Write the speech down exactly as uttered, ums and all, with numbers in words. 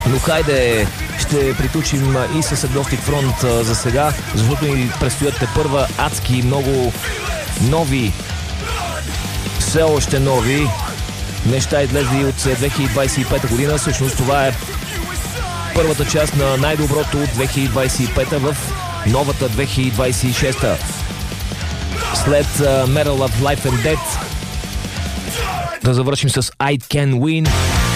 Но хайде, ще приключим и с Agnostic Front за сега, защото ни предстоят те първа адски много нови, все още нови неща, излезли от две хиляди двадесет и пета година. Всъщност това е първата част на най-доброто от две хиляди двадесет и пета в новата две хиляди двадесет и шеста. След uh, Metal of Life and Death да завършим с I Can Win.